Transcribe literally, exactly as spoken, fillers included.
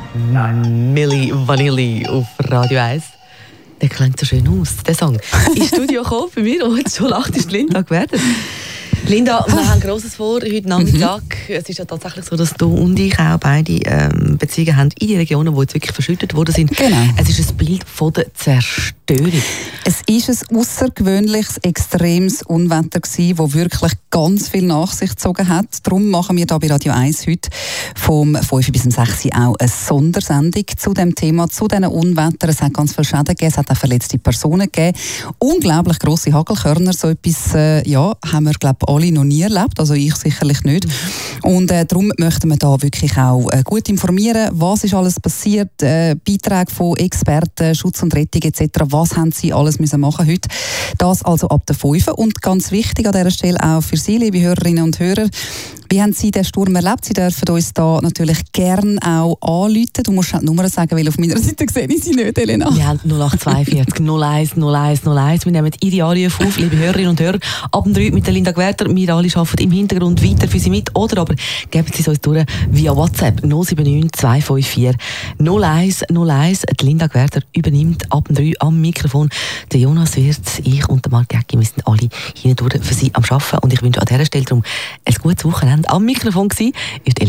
Milli Vanilli auf Radio eins. Der klingt so schön aus, der Song. Ins Studio gekommen bei mir und jetzt schon lacht ist Linda geworden. Linda, wir haben Grosses vor heute Nachmittag. Mhm. Es ist ja tatsächlich so, dass du und ich auch beide ähm, Beziehungen haben in die Regionen, die jetzt wirklich verschüttet worden sind. Genau. Es ist ein Bild von der Zerstörung. Es war ein außergewöhnliches, extremes Unwetter, das wirklich ganz viel nach sich gezogen hat. Darum machen wir hier bei Radio eins heute vom fünf bis sechs auch eine Sondersendung zu dem Thema, zu diesen Unwettern. Es hat ganz viele Schäden gegeben, es hat auch verletzte Personen gegeben. Unglaublich grosse Hagelkörner, so etwas äh, ja, haben wir, glaube ich, alle noch nie erlebt, also ich sicherlich nicht. Mhm. Und äh, darum möchten wir da wirklich auch äh, gut informieren, was ist alles passiert, äh, Beiträge von Experten, Schutz und Rettung et cetera. Was haben sie alles müssen machen heute? Das also ab der fünf. Und ganz wichtig an dieser Stelle auch für Sie, liebe Hörerinnen und Hörer, wie haben Sie den Sturm erlebt? Sie dürfen uns da natürlich gerne auch anrufen. Du musst die Nummer sagen, weil auf meiner Seite sehe ich sie nicht, Elena. Wir haben null acht zwei vier null eins null eins null eins. Wir nehmen Ihre Anrufe auf, liebe Hörerinnen und Hörer. Ab dem drei mit der Linda Gwerter. Wir alle arbeiten im Hintergrund weiter für Sie mit. Oder aber geben Sie es uns durch via WhatsApp null sieben neun zwei fünf vier null eins null eins. Die Linda Gwerter übernimmt ab dem drei am Mikrofon. Der Jonas Wirtz, ich und der Marc Jäcki, wir sind alle hindurch für Sie am Arbeiten. Und ich wünsche an dieser Stelle darum ein gutes Wochenende. Am Mikrofon war ist